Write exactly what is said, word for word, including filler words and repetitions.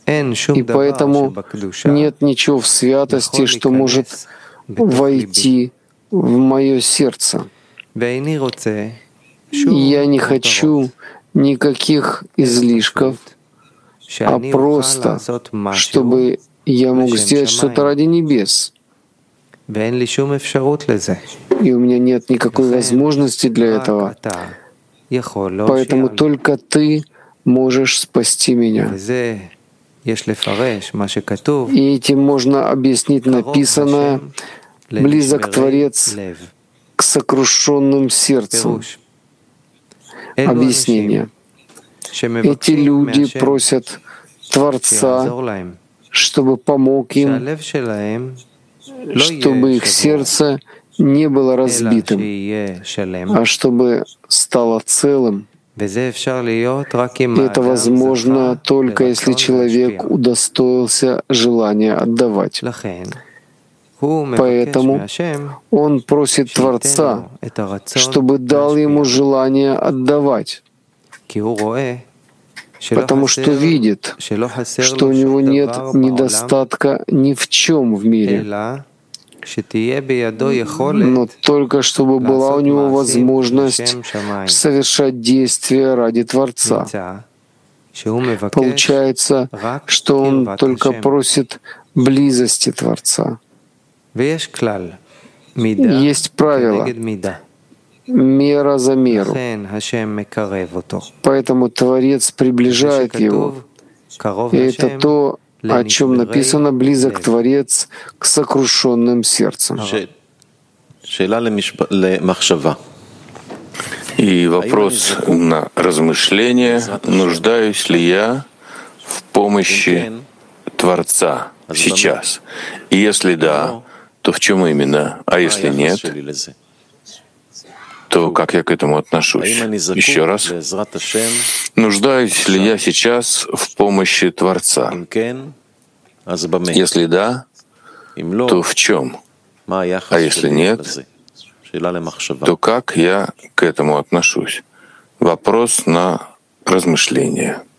И поэтому нет ничего в святости, что может войти в мое сердце. И я не хочу никаких излишков, а просто, чтобы я мог сделать что-то ради небес. И у меня нет никакой возможности для этого. Поэтому только Ты можешь спасти меня. И этим можно объяснить написанное: «Близок Творец к сокрушенным сердцам». Объяснение. Эти люди просят Творца, чтобы помог им, чтобы их сердце не было разбитым, а чтобы стало целым. И это возможно только если человек удостоился желания отдавать. Поэтому он просит Творца, чтобы дал ему желание отдавать, потому что видит, что у него нет недостатка ни в чем в мире, но только чтобы была у него возможность совершать действия ради Творца. Получается, что он только просит близости Творца. Есть правило — мера за меру. Поэтому Творец приближает его. И это то, о чем написано: «Близок Творец к сокрушенным сердцам». И вопрос на размышление: нуждаюсь ли я в помощи Творца сейчас? И если да, то в чем именно? А если нет, то как я к этому отношусь? Еще раз. Нуждаюсь ли я сейчас в помощи Творца? Если да, то в чем? А если нет, то как я к этому отношусь? Вопрос на размышление.